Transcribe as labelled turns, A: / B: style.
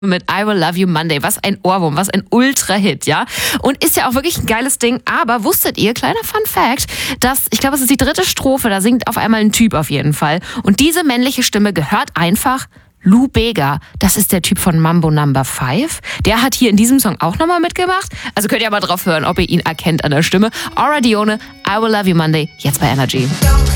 A: mit I Will Love You Monday. Was ein Ohrwurm, was ein Ultra-Hit, ja? Und ist ja auch wirklich ein geiles Ding. Aber wusstet ihr, kleiner Fun-Fact, dass, ich glaube, es ist die 3. Strophe, da singt auf einmal ein Typ auf jeden Fall. Und diese männliche Stimme gehört einfach Lou Bega. Das ist der Typ von Mambo No. 5. Der hat hier in diesem Song auch nochmal mitgemacht. Also könnt ihr mal drauf hören, ob ihr ihn erkennt an der Stimme. Aura Dione, I Will Love You Monday, jetzt bei Energy.